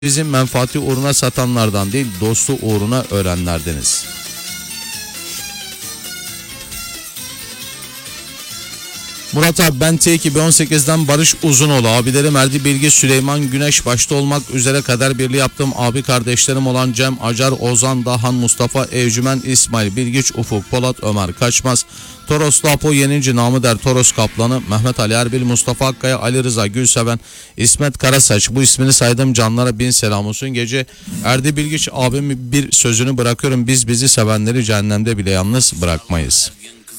Bizim menfaati uğruna satanlardan değil, dostu uğruna öğrenlerdeniz. Murat abi, ben T2B18'den Barış Uzunoğlu, abilerim Erdi Bilgi, Süleyman Güneş başta olmak üzere kader birliği yaptığım abi kardeşlerim olan Cem, Acar, Ozan, Dahan, Mustafa, Evcümen, İsmail, Bilgiç, Ufuk, Polat, Ömer Kaçmaz, Toroslu Apo, Yenici, namı der Toros Kaplanı, Mehmet Ali Erbil, Mustafa Akkaya, Ali Rıza Gülseven, İsmet Karasaç, bu ismini saydığım canlara bin selam olsun. Gece Erdi Bilgiç abimin bir sözünü bırakıyorum: biz bizi sevenleri cehennemde bile yalnız bırakmayız.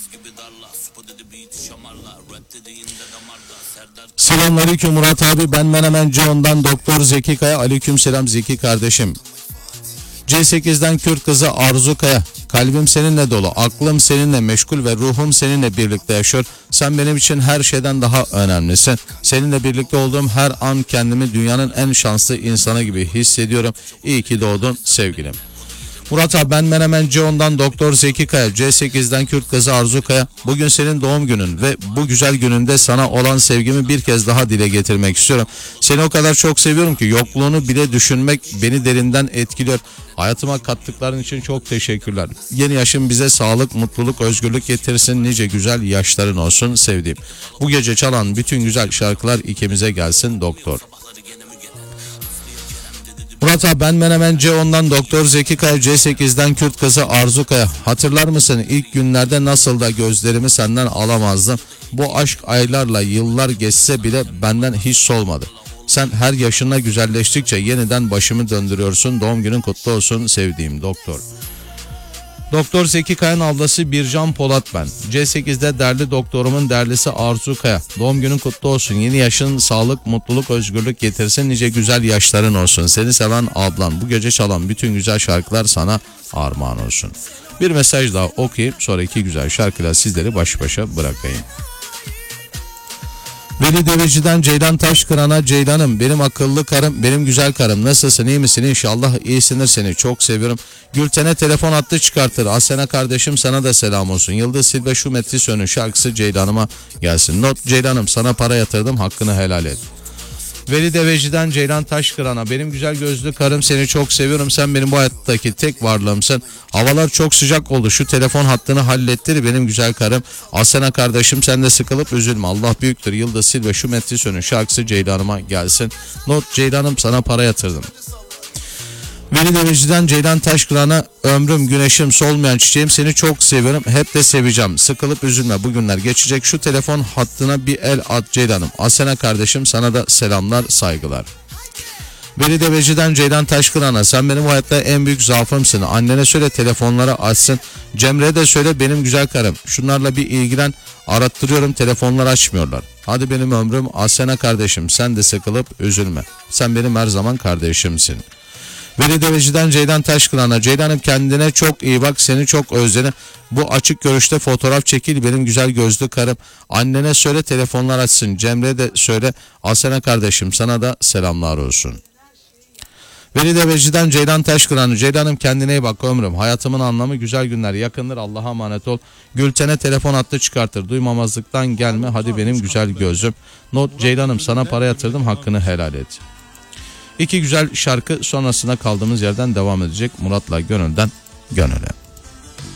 Selamünaleyküm Murat abi, ben Menemen Ceon'dan Doktor Zeki Kaya. Aleykümselam Zeki kardeşim. C8'den Kürt kızı Arzu Kaya. Kalbim seninle dolu, aklım seninle meşgul ve ruhum seninle birlikte yaşıyor. Sen benim için her şeyden daha önemlisin. Seninle birlikte olduğum her an kendimi dünyanın en şanslı insanı gibi hissediyorum. İyi ki doğdun sevgilim. Murat abi, ben Menemen Ceon'dan Doktor Zeki Kaya. C8'den Kürt kızı Arzu Kaya. Bugün senin doğum günün ve bu güzel gününde sana olan sevgimi bir kez daha dile getirmek istiyorum. Seni o kadar çok seviyorum ki yokluğunu bile düşünmek beni derinden etkiliyor. Hayatıma kattıkların için çok teşekkürler. Yeni yaşın bize sağlık, mutluluk, özgürlük getirsin. Nice güzel yaşların olsun sevdiğim. Bu gece çalan bütün güzel şarkılar ikimize gelsin doktor. Murat abi, ben Menemen Ceon'dan Doktor Zeki Kaya. C8'den Kürt kızı Arzu Kaya. Hatırlar mısın ilk günlerde nasıl da gözlerimi senden alamazdım. Bu aşk aylarla yıllar geçse bile benden hiç solmadı. Sen her yaşına güzelleştikçe yeniden başımı döndürüyorsun. Doğum günün kutlu olsun sevdiğim doktor. Doktor Zeki Kaya'nın ablası Bircan Polat ben. C8'de değerli doktorumun değerlisi Arzu Kaya. Doğum günün kutlu olsun. Yeni yaşın sağlık, mutluluk, özgürlük getirsin. Nice güzel yaşların olsun. Seni seven ablan. Bu gece çalan bütün güzel şarkılar sana armağan olsun. Bir mesaj daha okuyup sonra iki güzel şarkıyla sizleri baş başa bırakayım. Veli Deveci'den Ceylan Taşkıran'a. Ceylan'ım, benim akıllı karım, benim güzel karım, nasılsın, iyi misin? İnşallah iyisindir, seni çok seviyorum. Gülten'e telefon hattı çıkartır. Asena kardeşim, sana da selam olsun. Yıldız Silve Şu Metri Sönü şarkısı Ceylan'ıma gelsin. Not: Ceylan'ım, sana para yatırdım, hakkını helal et. Veli Deveci'den Ceylan Taşkıran'a. Benim güzel gözlü karım, seni çok seviyorum. Sen benim bu hayattaki tek varlığımsın. Havalar çok sıcak oldu. Şu telefon hattını hallettir benim güzel karım. Asena kardeşim, sen de sıkılıp üzülme. Allah büyüktür. Yıldız Silve Şu Metri Sönü şarkısı Ceylan'ıma gelsin. Not: Ceylan'ım, sana para yatırdım. Veli Deveci'den Ceylan Taşkıran'a. Ömrüm, güneşim, solmayan çiçeğim, seni çok seviyorum. Hep de seveceğim. Sıkılıp üzülme, bugünler geçecek. Şu telefon hattına bir el at Ceylan'ım. Asena kardeşim, sana da selamlar, saygılar. Veli Deveci'den Ceylan Taşkıran'a. Sen benim hayatta en büyük zaafımsın. Annene söyle telefonları açsın. Cemre'ye de söyle benim güzel karım. Şunlarla bir ilgilen. Arattırıyorum, telefonları açmıyorlar. Hadi benim ömrüm, Asena kardeşim, sen de sıkılıp üzülme. Sen benim her zaman kardeşimsin. Veli Deveci'den Ceylan Taşkıran'a. Ceylan'ım, kendine çok iyi bak, seni çok özledim. Bu açık görüşte fotoğraf çekil benim güzel gözlü karım. Annene söyle telefonlar açsın. Cemre'ye de söyle. Asena kardeşim, sana da selamlar olsun. Veli Deveci'den Ceylan Taşkıran'a. Ceylan'ım, kendine iyi bak ömrüm. Hayatımın anlamı, güzel günler yakındır, Allah'a emanet ol. Gülten'e telefon hattı çıkartır. Duymamazlıktan gelme, hadi benim güzel gözüm. Not: Ceylan'ım, sana para yatırdım, hakkını helal et. İki güzel şarkı sonrasında kaldığımız yerden devam edecek. Murat'la Gönül'den Gönül'e.